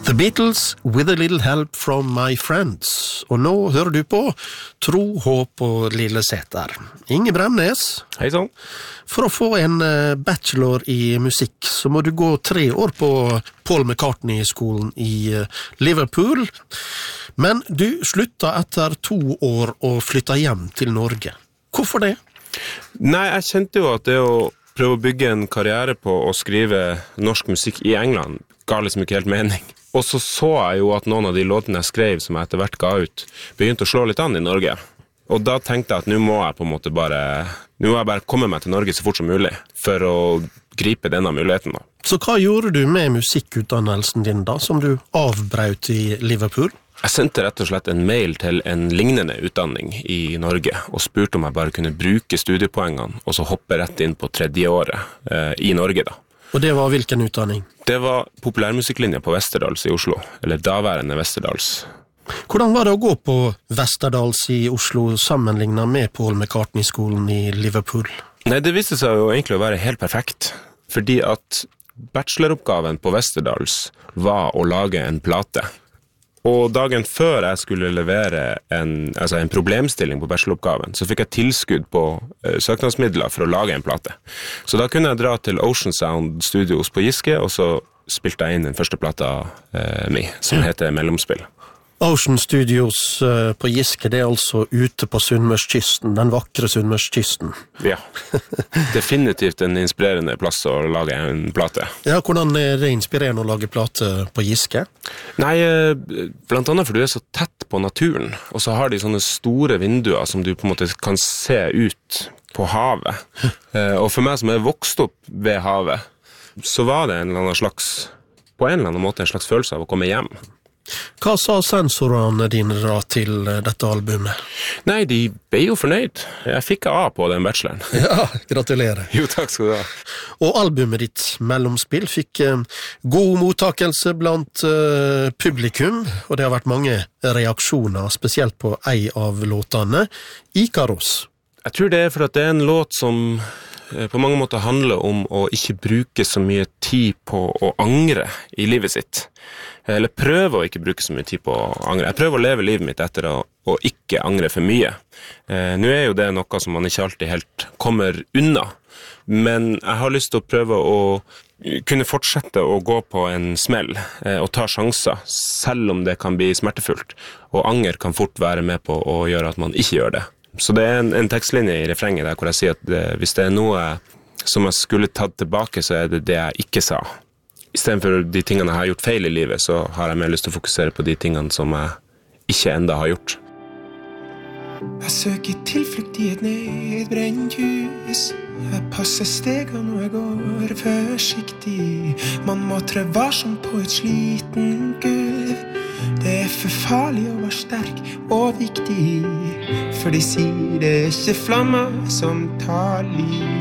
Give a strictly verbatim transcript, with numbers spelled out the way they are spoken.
The Beatles, With a Little Help from My Friends. Og nå hører du på Tro, Håp og Lille Sæter. Inge Bremnes. Hei sånn. For å få en bachelor i musikk, så må du gå tre år på Paul McCartney-skolen i Liverpool. Men du slutta etter to år og flytta hjem til Norge. Hvorfor det? Nei, jeg kjente jo at det å prøve å bygge en karriere på å skrive norsk musikk i England ga liksom ikke helt mening. Og så så jeg jo at noen av de låtene jeg skrev som jeg etter hvert ga ut, begynte å slå litt an i Norge. Og da tenkte jeg at nå må jeg på en måte bare, nå må jeg bare komme meg til Norge så fort som mulig, for å gripe denne muligheten da. Så hva gjorde du med musikkutdannelsen din da, som du avbrøt i Liverpool? Jeg sendte rett og slett en mail til en lignende utdanning i Norge, og spurte om jeg bare kunne bruke studiepoengene, og så hoppe rett inn på tredje året eh, i Norge da. Og det var hvilken utdanning? Det var populærmusikklinja på Westerdals i Oslo, eller daværende Westerdals. Hvordan var det å gå på Westerdals i Oslo sammenlignet med Paul McCartney-skolen i Liverpool? Nei, det viste seg jo egentlig å være helt perfekt, fordi at bacheloroppgaven på Westerdals var å lage en plate. Og dagen før jeg skulle levere en, altså en problemstilling på bacheloroppgaven, så fikk jeg tilskudd på eh, søknadsmidler for å lage en plate. Så da kunne jeg dra til Ocean Sound Studios på Giske, og så spilte jeg inn den første plata eh, mi, som heter Mellomspill. Ocean Studios uh, på Giske, det er altså ute på Sunnmørskysten, den vakre Sunnmørskysten. Ja, definitivt en inspirerende plass å lage en plate. Ja, hvordan er det inspirerende å lage plate på Giske? Nei, blant annet fordi du er så tett på naturen, og så har de sånne store vinduer som du på en måte kan se ut på havet. Og for meg som er vokst opp ved havet, så var det en eller annen slags, på en eller annen måte en slags følelse av å komme hjem. Hva sa sensorene dine da til dette albumet? Nei, de ble jo fornøyd. Jeg fikk A på den bacheloren. Ja, gratulerer. Jo, takk skal du ha. Og albumet ditt, Mellomspill, fikk eh, god mottakelse blant eh, publikum, og det har vært mange reaksjoner, spesielt på ei av låtene, Ikaros. Jeg tror det er for at det er en låt som eh, på mange måter handler om å ikke bruke så mye tid på å angre i livet sitt. Eller prøve å ikke bruke så mye tid på å angre. Jeg prøver å leve livet mitt etter å, å ikke angre for mye. Eh, nå er jo det noe som man ikke alltid helt kommer unna, men jeg har lyst til å prøve å kunne fortsette å gå på en smell eh, og ta sjanser, selv om det kan bli smertefullt. Og anger kan fort være med på å gjøre at man ikke gjør det. Så det er en, en tekstlinje i refrenget der hvor jeg sier at det, hvis det er noe som jeg skulle tatt tilbake, så er det det jeg ikke sa. I stedet for de tingene jeg har gjort feil i livet, så har jeg mer lyst til å fokusere på de tingene som jeg ikke enda har gjort. Jeg søker tilflukt i et nedbrent hus. Jeg passer stegene når jeg går forsiktig. Man må trø varsom på et sliten gulv. Det er for farlig å være sterk og viktig, for de sier det er ikke flammer som tar liv.